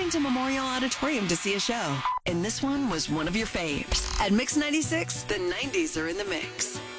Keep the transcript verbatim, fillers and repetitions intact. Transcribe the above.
going to Memorial Auditorium to see a show. And this one was one of your faves. At Mix ninety-six, the nineties are in the mix.